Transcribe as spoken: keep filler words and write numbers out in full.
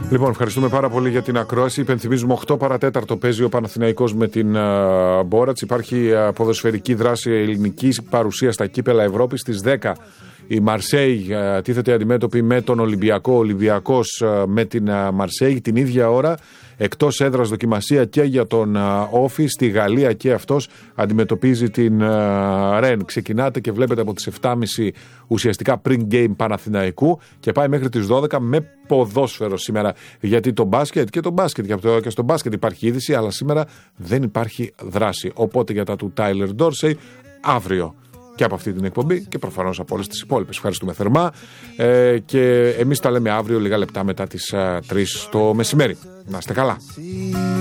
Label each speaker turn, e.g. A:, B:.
A: Λοιπόν, ευχαριστούμε πάρα πολύ για την ακρόαση. Υπενθυμίζουμε οκτώ παρατέταρτο παίζει ο Παναθηναϊκός με την uh, Μπόρατς. Υπάρχει uh, ποδοσφαιρική δράση ελληνική παρουσία στα κύπελα Ευρώπης. Στις δέκα η Μαρσέη uh, τίθεται αντιμέτωπη με τον Ολυμπιακό. Ο Ολυμπιακός uh, με την uh, Μαρσέη. Την ίδια ώρα, εκτός έδρας δοκιμασία και για τον uh, Όφη. Στη Γαλλία και αυτός αντιμετωπίζει την uh, Ρεν. Ξεκινάτε και βλέπετε από τις επτά και μισή ουσιαστικά pre-game Παναθηναϊκού και πάει μέχρι τις δώδεκα με ποδόσφαιρο σήμερα. Γιατί το μπάσκετ και το μπάσκετ και στο μπάσκετ υπάρχει είδηση, αλλά σήμερα δεν υπάρχει δράση. Οπότε για τα του Tyler Dorsey αύριο και από αυτή την εκπομπή και προφανώς από όλες τις υπόλοιπες. Ευχαριστούμε θερμά ε, και εμείς τα λέμε αύριο λίγα λεπτά μετά τις τρεις το μεσημέρι. Να είστε καλά.